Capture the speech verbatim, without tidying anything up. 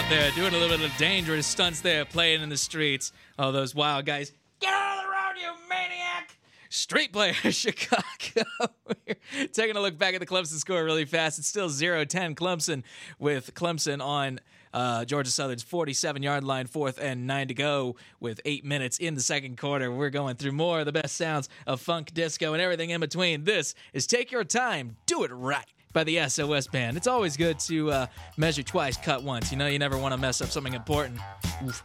out there doing a little bit of dangerous stunts there, playing in the streets. Oh, those wild guys. Get out of the road, you maniac! Street Players, Chicago. We're taking a look back at the Clemson score really fast. It's still zero ten Clemson, with Clemson on uh, Georgia Southern's forty-seven-yard line, fourth and nine to go with eight minutes in the second quarter. We're going through more of the best sounds of funk, disco, and everything in between. This is Take Your Time, Do It Right by the S O S Band. It's always good to uh, measure twice, cut once. You know, you never want to mess up something important. Oof.